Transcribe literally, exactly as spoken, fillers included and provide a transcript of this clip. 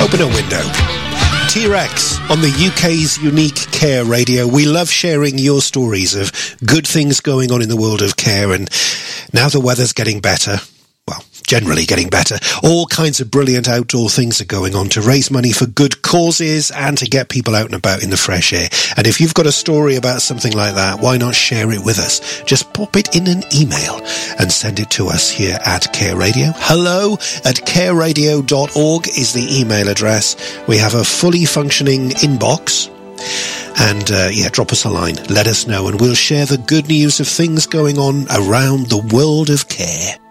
Open a window. T-Rex on the U K's unique Care Radio. We love sharing your stories of good things going on in the world of care, and now the weather's getting better. Well, generally getting better. All kinds of brilliant outdoor things are going on to raise money for good causes and to get people out and about in the fresh air. And if you've got a story about something like that, why not share it with us? Just pop it in an email and send it to us here at Care Radio. Hello at care radio dot org is the email address. We have a fully functioning inbox. And, uh, yeah, drop us a line. Let us know, and we'll share the good news of things going on around the world of care.